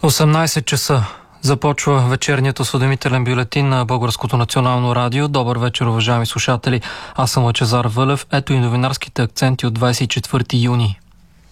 18 часа започва вечерният осведомителен бюлетин на Българското национално радио. Добър вечер, уважаеми слушатели. Аз съм Лъчезар Вълев. Ето и новинарските акценти от 24 юни.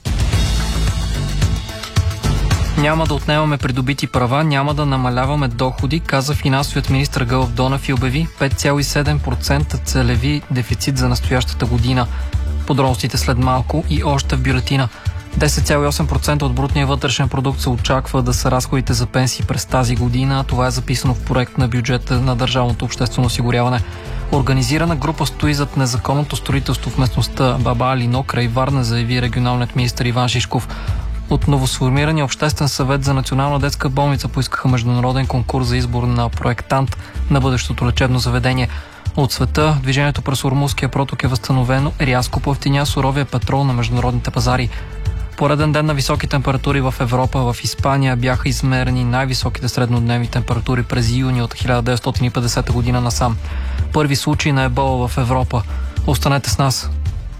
Няма да отнемаме придобити права, няма да намаляваме доходи, каза финансовият министър Гълъб Донев и обяви 5,7% целеви дефицит за настоящата година. Подробностите след малко и още в бюлетина. 10,8% от брутния вътрешен продукт се очаква да са разходите за пенсии през тази година. Това е записано в проект на бюджета на Държавното обществено осигуряване. Организирана група стои зад незаконното строителство в местността Баба Алино край Варна, заяви регионалният министър Иван Шишков. От новосформирания Обществен съвет за национална детска болница поискаха международен конкурс за избор на проектант на бъдещото лечебно заведение. От света движението през Ормузския проток е възстановено, рязко поевтиня суровия петрол на международните пазари. Пореден ден на високи температури в Европа. В Испания бяха измерени най-високите среднодневни температури през юни от 1950 година насам. Първи случай на ебола в Европа. Останете с нас.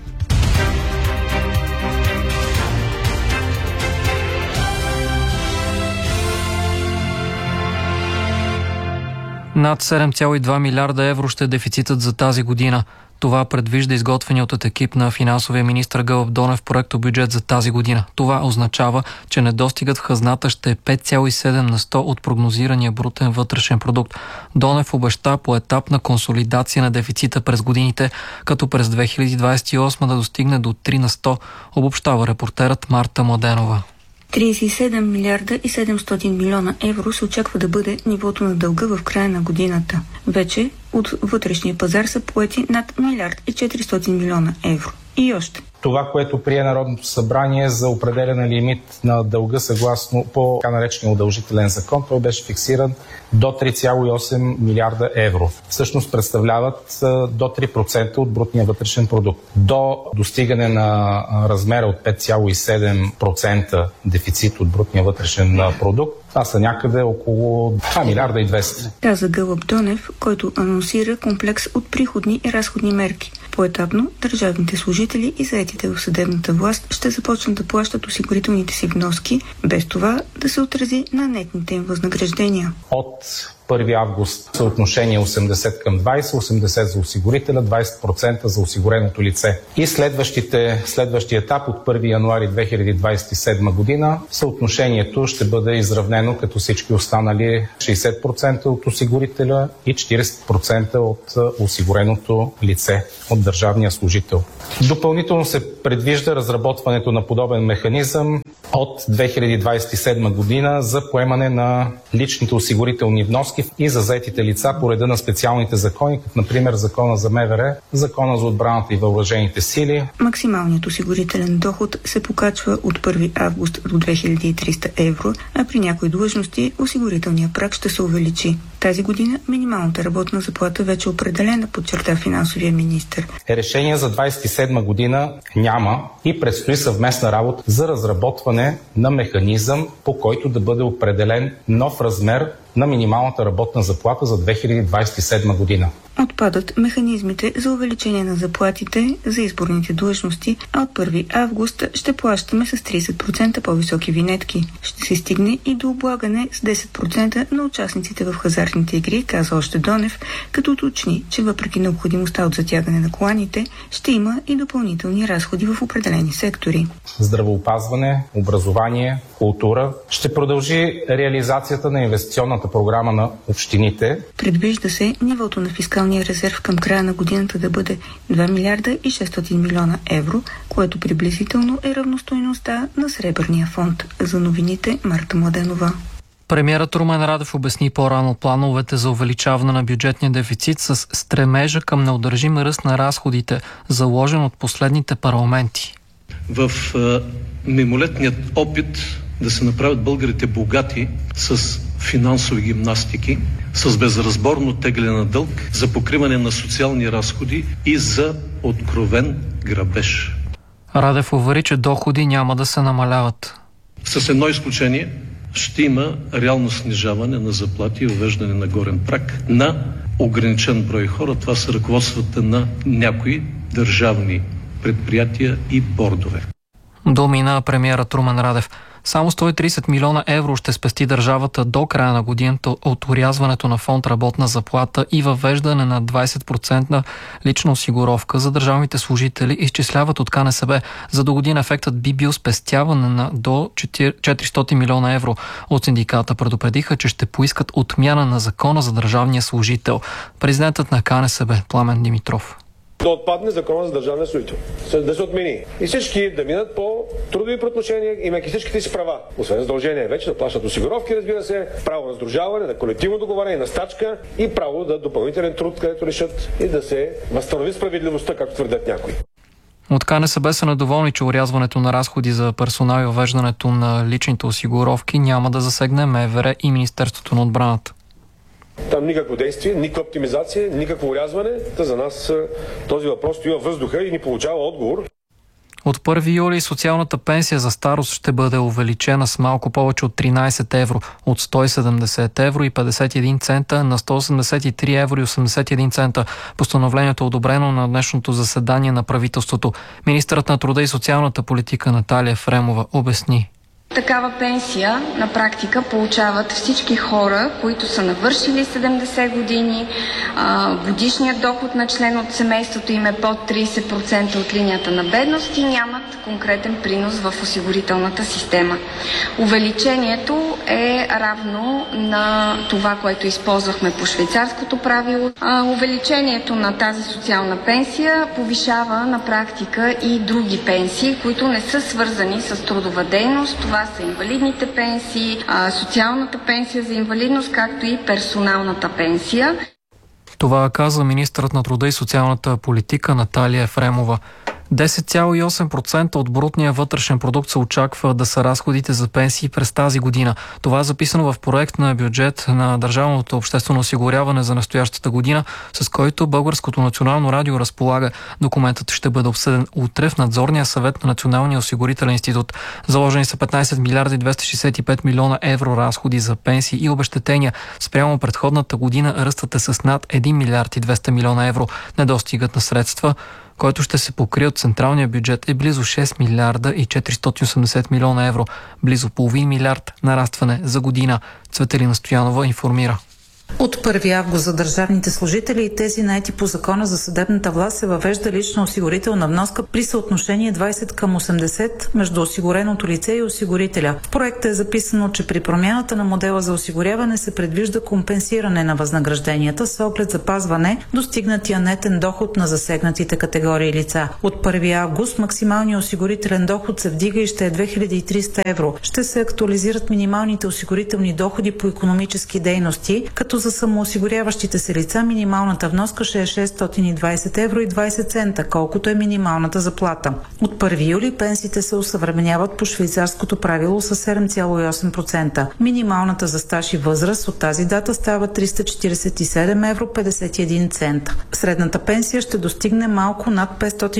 Над 7,2 милиарда евро ще е дефицитът за тази година. Това предвижда изготвеният от екип на финансовия министър Гълъб Донев проектобюджет за тази година. Това означава, че недостигът в хазната ще е 5,7 на 100 от прогнозирания брутен вътрешен продукт. Донев обеща поетапна консолидация на дефицита през годините, като през 2028 да достигне до 3 на 100, обобщава репортерът Марта Младенова. 37 милиарда и 700 милиона евро се очаква да бъде нивото на дълга в края на годината. Вече от вътрешния пазар са поети над милиард и 400 милиона евро. И още. Това, което прие Народното събрание за определен лимит на дълга съгласно по така наречения удължителен закон, той беше фиксиран до 3,8 милиарда евро. Всъщност представляват до 3% от брутния вътрешен продукт. До достигане на размера от 5,7% дефицит от брутния вътрешен продукт, това са някъде около 2 милиарда и 200. Каза Гълъб Донев, който анонсира комплекс от приходни и разходни мерки. Поетапно държавните служители и заетите в съдебната власт ще започнат да плащат осигурителните си вноски, без това да се отрази на нетните им възнаграждения. От 1 август съотношение 80 към 20, 80 за осигурителя, 20% за осигуреното лице. И следващия етап от 1 януари 2027 година съотношението ще бъде изравнено като всички останали 60% от осигурителя и 40% от осигуреното лице, от държавния служител. Допълнително се предвижда разработването на подобен механизъм от 2027 година за поемане на личните осигурителни вноски и за заетите лица по реда на специалните закони, като например Закона за МВР, Закона за отбраната и въоръжените сили. Максималният осигурителен доход се покачва от 1 август до 2300 евро, а при някои длъжности осигурителният праг ще се увеличи. Тази година минималната работна заплата вече е определена, подчерта финансовия министър. Решение за 27 година няма и предстои съвместна работа за разработване на механизъм, по който да бъде определен нов размер на минималната работна заплата за 2027 година. Отпадат механизмите за увеличение на заплатите за изборните длъжности, а от 1 август ще плащаме с 30% по-високи винетки. Ще се стигне и до облагане с 10% на участниците в хазартните игри, каза още Донев, като уточни, че въпреки необходимостта от затягане на коланите, ще има и допълнителни разходи в определени сектори. Здравеопазване, образование, култура. Ще продължи реализацията на инвестиционната програма на общините. Предвижда се нивото на фискалния резерв към края на годината да бъде 2 милиарда и 600 милиона евро, което приблизително е равностойността на Сребърния фонд. За новините Марта Младенова. Премиерът Румен Радев обясни по-рано плановете за увеличаване на бюджетния дефицит с стремежа към неудържим ръст на разходите, заложен от последните парламенти. В мимолетният опит да се направят българите богати с финансови гимнастики, с безразборно тегляне на дълг, за покриване на социални разходи и за откровен грабеж. Радев увери, че доходи няма да се намаляват. С едно изключение ще има реално снижаване на заплати и въвеждане на горен праг на ограничен брой хора. Това са ръководствата на някои държавни предприятия и бордове. Думи на премиерът Румен Радев. Само 130 милиона евро ще спести държавата до края на годината от орязването на фонд работна заплата и въвеждане на 20% лична осигуровка за държавните служители, изчисляват от КНСБ. За до година ефектът би бил спестяване на до 400 милиона евро. От синдиката предупредиха, че ще поискат отмяна на закона за държавния служител. Президентът на КНСБ Пламен Димитров. Да отпадне закона за държавния служител. Да се отмени. И всички да минат по трудови правоотношения, имайки всичките си права. Освен задължение вече да плащат осигуровки, разбира се, право на сдружаване, на колективно договаряне, на стачка и право да допълнителен труд, където решат и да се възстанови справедливостта, както твърдят някои. От КНСБ са недоволни, че орязването на разходи за персонал и въвеждането на личните осигуровки няма да засегне МВР и Министерството на отбраната. Там никакво действие, никаква оптимизация, никакво урязване. За нас този въпрос стои във въздуха и ни получава отговор. От 1 юли социалната пенсия за старост ще бъде увеличена с малко повече от 13 евро, от 170 евро и 51 цента на 183 евро и 81 цента. Постановлението е одобрено на днешното заседание на правителството. Министърът на труда и социалната политика Наталия Ефремова обясни. Такава пенсия на практика получават всички хора, които са навършили 70 години, годишният доход на член от семейството им е под 30% от линията на бедност и нямат конкретен принос в осигурителната система. Увеличението е равно на това, което използвахме по швейцарското правило. Увеличението на тази социална пенсия повишава на практика и други пенсии, които не са свързани с трудова дейност. Това са инвалидните пенсии, социалната пенсия за инвалидност, както и персоналната пенсия. Това каза министърът на труда и социалната политика Наталия Ефремова. 10,8% от брутния вътрешен продукт се очаква да са разходите за пенсии през тази година. Това е записано в проект на бюджет на Държавното обществено осигуряване за настоящата година, с който Българското национално радио разполага. Документът ще бъде обсъден утре в надзорния съвет на Националния осигурителен институт. Заложени са 15 милиарда и 265 милиона евро разходи за пенсии и обезщетения. Спрямо предходната година ръстът е с над 1 милиард и 200 милиона евро. Недостигът на средства, който ще се покрие от централния бюджет, е близо 6 милиарда и 480 милиона евро. Близо половин милиард нарастване за година. Цветелина Стоянова информира. От 1 август за държавните служители и тези наети по закона за съдебната власт се въвежда лична осигурителна вноска при съотношение 20:80 между осигуреното лице и осигурителя. В проекта е записано, че при промяната на модела за осигуряване се предвижда компенсиране на възнагражденията с оглед запазване достигнатия нетен доход на засегнатите категории лица. От 1 август максималният осигурителен доход се вдига и ще е 2300 евро. Ще се актуализират минималните осигурителни доходи по икономически дейности, като за самоосигуряващите се лица минималната вноска ще е 620 евро и 20 цента, колкото е минималната заплата. От 1 юли пенсиите се осъвременяват по швейцарското правило с 7,8%. Минималната за стаж и възраст от тази дата става 347 евро 51 цента. Средната пенсия ще достигне малко над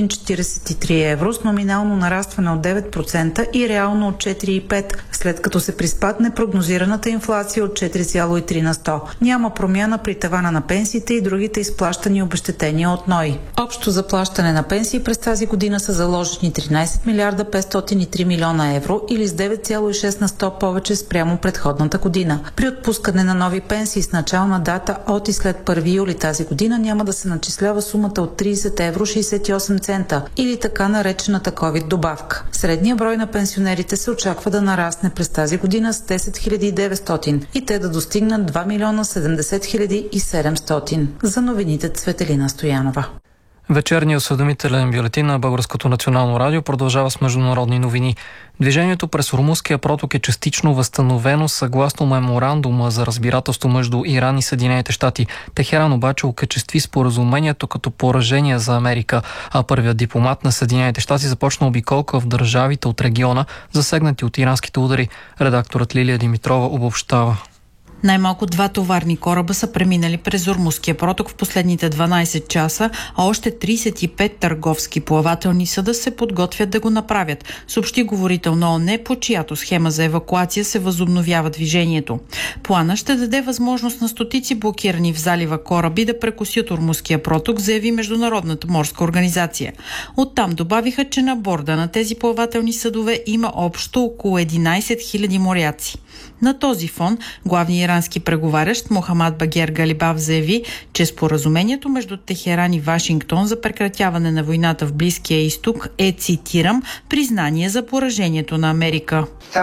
543 евро с номинално нарастване от 9% и реално от 4,5%, след като се приспадне прогнозираната инфлация от 4,3 на 100. Няма промяна при тавана на пенсиите и другите изплащани обезщетения от НОИ. Общо заплащане на пенсии през тази година са заложени 13 милиарда 503 милиона евро или с 9,6 на 100 повече спрямо предходната година. При отпускане на нови пенсии с начална дата от и след 1 юли тази година няма да се начислява сумата от 30 евро 68 цента или така наречената COVID добавка. Средният брой на пенсионерите се очаква да нарасне през тази година с 10 900 и те да достигнат 2 милиона 70 700. За новините Цветелина Стоянова. Вечерният осведомителен бюлетин на Българското национално радио продължава с международни новини. Движението през Ормузския проток е частично възстановено съгласно меморандума за разбирателство между Иран и Съединените щати. Техеран обаче окачестви споразумението като поражение за Америка, а първият дипломат на Съединените щати започна обиколка в държавите от региона, засегнати от иранските удари. Редакторът Лилия Димитрова обобщава. Най-малко 2 товарни кораба са преминали през Ормузския проток в последните 12 часа, а още 35 търговски плавателни съда се подготвят да го направят, съобщи говорител на ООН, по чиято схема за евакуация се възобновява движението. Плана ще даде възможност на стотици блокирани в залива кораби да прекосят Ормузския проток, заяви Международната морска организация. Оттам добавиха, че на борда на тези плавателни съдове има общо около 11 000 моряци. На този фон главният ирански преговарящ Мохамад Багер Галибав заяви, че споразумението между Техеран и Вашингтон за прекратяване на войната в Близкия изток е, цитирам, признание за поражението на Америка.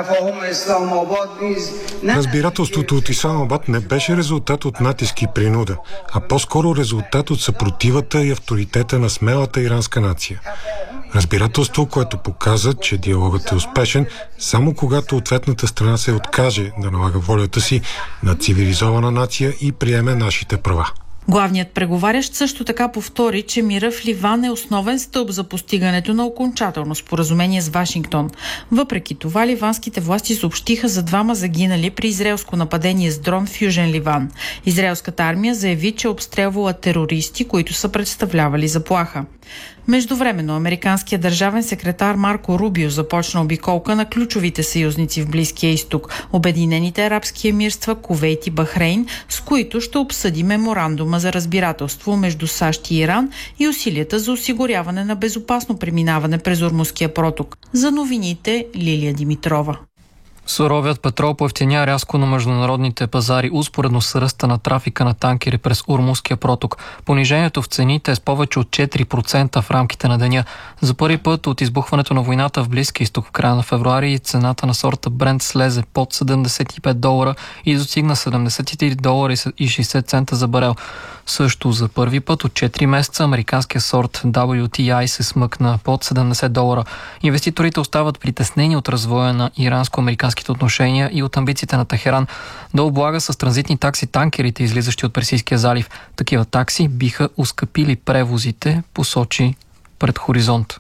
Разбирателството от Исламабад не беше резултат от натиск и принуда, а по-скоро резултат от съпротивата и авторитета на смелата иранска нация. Разбирателство, което показа, че диалогът е успешен само когато ответната страна се откаже да налага волята си на цивилизована нация и приеме нашите права. Главният преговарящ също така повтори, че мира в Ливан е основен стълб за постигането на окончателно споразумение с Вашингтон. Въпреки това, ливанските власти съобщиха за 2 загинали при израелско нападение с дрон в Южен Ливан. Израелската армия заяви, че обстрелвала терористи, които са представлявали заплаха. Междувременно, американският държавен секретар Марко Рубио започна обиколка на ключовите съюзници в Близкия изток – Обединените арабски емирства, Кувейт и Бахрейн, с които ще обсъди меморандума за разбирателство между САЩ и Иран и усилията за осигуряване на безопасно преминаване през Ормузския проток. За новините Лилия Димитрова. Суровият петрол поевтиня рязко на международните пазари успоредно с ръста на трафика на танкери през Ормузския проток. Понижението в цените е с повече от 4% в рамките на деня. За първи път от избухването на войната в Близкия изток в края на февруари цената на сорта Брент слезе под $75 и достигна $73.60 за барел. Също за първи път от 4 месеца американският сорт WTI се смъкна под $70. Инвеститорите остават притеснени от развоя на иранско-американските отношения и от амбициите на Техеран да облага с транзитни такси танкерите, излизащи от Персийския залив. Такива такси биха оскъпили превозите, посочи пред Хоризонт.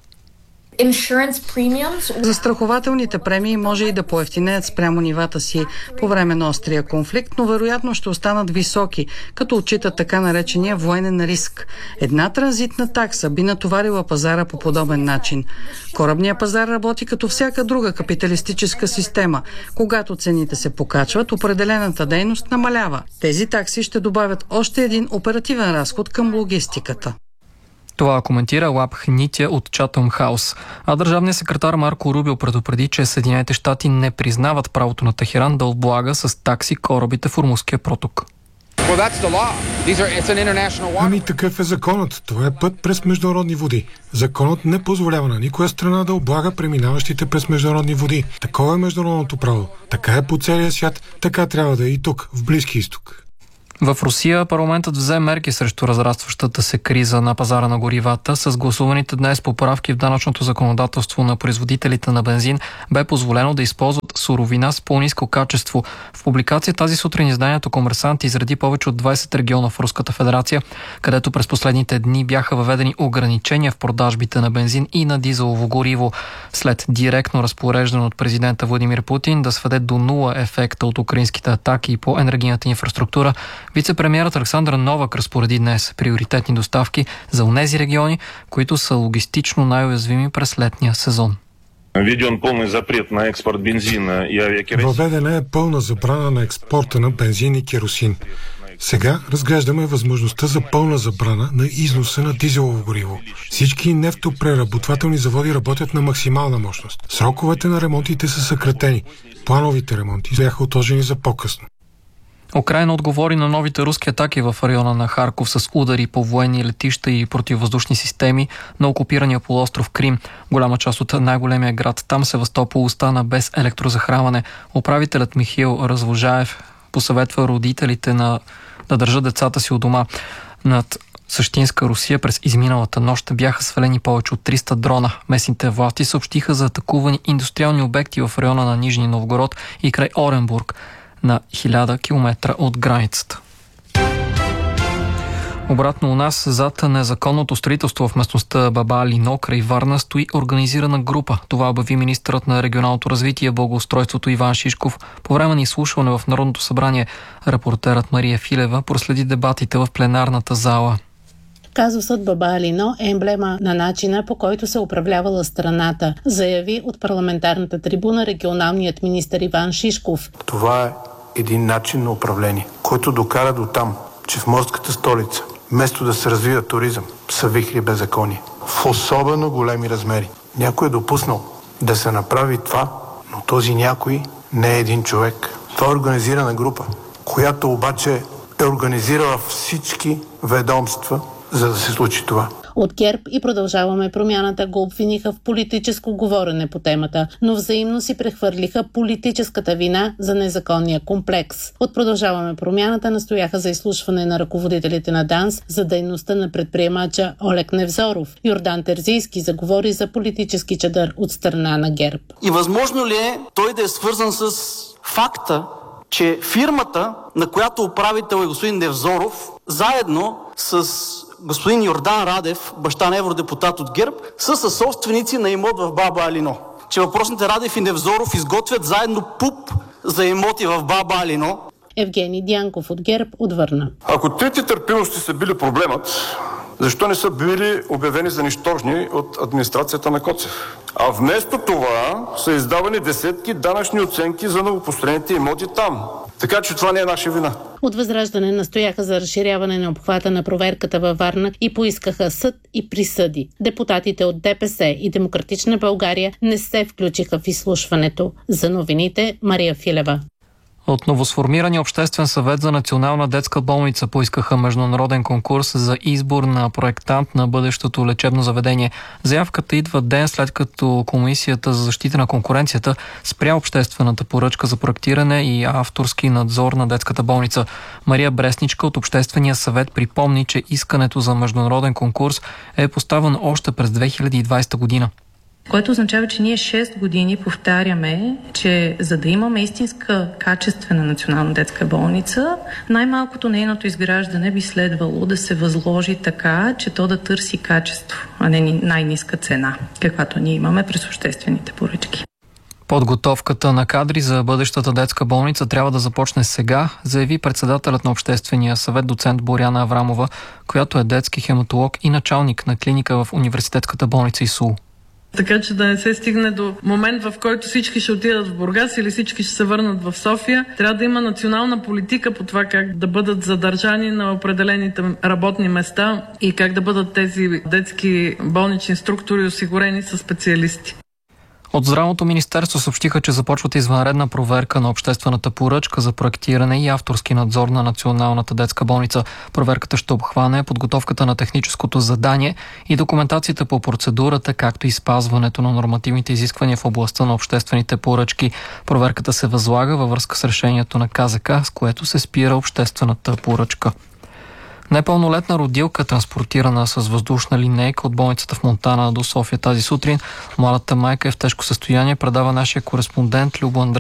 Застрахователните премии може и да поевтинеят спрямо нивата си по време на острия конфликт, но вероятно ще останат високи, като отчитат така наречения военен риск. Една транзитна такса би натоварила пазара по подобен начин. Корабният пазар работи като всяка друга капиталистическа система. Когато цените се покачват, определената дейност намалява. Тези такси ще добавят още един оперативен разход към логистиката. Това коментира Лаб Хнитя от Chatham House. А държавният секретар Марко Рубио предупреди, че Съединените щати не признават правото на Техеран да облага с такси корабите в Ормузския проток. Ами такъв е законът. Това е път през международни води. Законът не позволява на никоя страна да облага преминаващите през международни води. Такова е международното право. Така е по целия свят, така трябва да е и тук, в Близки изток. В Русия парламентът взе мерки срещу разрастващата се криза на пазара на горивата. С гласуваните днес поправки в данъчното законодателство на производителите на бензин бе позволено да използват суровина с по-ниско качество. В публикация тази сутрин изданието Комерсант изреди повече от 20 региона в Руската федерация, където през последните дни бяха въведени ограничения в продажбите на бензин и на дизелово гориво. След директно разпореждане от президента Владимир Путин да сведе до нула ефекта от украинските атаки по енергийната инфраструктура, вице-премиерът Александър Новак разпореди днес приоритетни доставки за онези региони, които са логистично най-уязвими през летния сезон. Въведена е пълна забрана на експорта на бензин и керосин. Сега разглеждаме възможността за пълна забрана на износа на дизелово гориво. Всички нефтопреработвателни заводи работят на максимална мощност. Сроковете на ремонтите са съкратени. Плановите ремонти бяха отложени за по-късно. Украйна отговори на новите руски атаки в района на Харков с удари по военни летища и противовъздушни системи на окупирания полуостров Крим. Голяма част от най-големия град там, Севастопол, остана без електрозахранване. Управителят Михаил Развожаев посъветва родителите да държат децата си у дома. Над същинска Русия през изминалата нощ бяха свалени повече от 300 дрона. Местните власти съобщиха за атакувани индустриални обекти в района на Нижни Новгород и край Оренбург, на 1000 км от границата. Обратно у нас, зад незаконното строителство в местността Баба Алино край Варна, стои организирана група. Това обяви министърът на регионалното развитие и благоустройството Иван Шишков по време на изслушване в Народното събрание. Репортерът Мария Филева проследи дебатите в пленарната зала. Казусът Баба Алино е емблема на начина, по който се управлявала страната, заяви от парламентарната трибуна регионалният министър Иван Шишков. Това е един начин на управление, който докара до там, че в морската столица, вместо да се развива туризъм, са вихри беззаконие. В особено големи размери. Някой е допуснал да се направи това, но този някой не е един човек. Това е организирана група, която обаче е организирала всички ведомства, за да се случи това. От ГЕРБ и Продължаваме промяната го обвиниха в политическо говорене по темата, но взаимно си прехвърлиха политическата вина за незаконния комплекс. От Продължаваме промяната настояха за изслушване на ръководителите на ДАНС за дейността на предприемача Олег Невзоров. Йордан Терзийски заговори за политически чадър от страна на ГЕРБ. И възможно ли е той да е свързан с факта, че фирмата, на която управител е господин Невзоров, заедно с господин Йордан Радев, баща на евродепутат от ГЕРБ, са съсобственици на имот в Баба Алино. Че въпросните Радев и Невзоров изготвят заедно ПУП за имоти в Баба Алино. Евгений Дянков от ГЕРБ отвърна. Ако трите търпимости са били проблемът, защо не са били обявени за нищожни от администрацията на Коцев? А вместо това са издавани десетки данъчни оценки за новопостроените имоти там. Така че това не е наша вина. От Възраждане настояха за разширяване на обхвата на проверката във Варна и поискаха съд и присъди. Депутатите от ДПС и Демократична България не се включиха в изслушването. За новините Мария Филева. От новосформирания Обществен съвет за национална детска болница поискаха международен конкурс за избор на проектант на бъдещото лечебно заведение. Заявката идва ден след като Комисията за защита на конкуренцията спря обществената поръчка за проектиране и авторски надзор на детската болница. Мария Бресничка от Обществения съвет припомни, че искането за международен конкурс е поставено още през 2020 година. Което означава, че ние 6 години повтаряме, че за да имаме истинска качествена национална детска болница, най-малкото нейното изграждане би следвало да се възложи така, че то да търси качество, а не най-ниска цена, каквато ние имаме през обществените поръчки. Подготовката на кадри за бъдещата детска болница трябва да започне сега, заяви председателят на Обществения съвет доцент Боряна Аврамова, която е детски хематолог и началник на клиника в университетската болница ИСУЛ. Така че да не се стигне до момент, в който всички ще отидат в Бургас или всички ще се върнат в София. Трябва да има национална политика по това как да бъдат задържани на определените работни места и как да бъдат тези детски болнични структури осигурени със специалисти. От Здравното министерство съобщиха, че започват извънредна проверка на обществената поръчка за проектиране и авторски надзор на Националната детска болница. Проверката ще обхване подготовката на техническото задание и документацията по процедурата, както и спазването на нормативните изисквания в областта на обществените поръчки. Проверката се възлага във връзка с решението на КЗК, с което се спира обществената поръчка. Непълнолетна родилка, транспортирана с въздушна линейка от болницата в Монтана до София тази сутрин. Младата майка е в тежко състояние, предава нашия кореспондент Любо Андреев.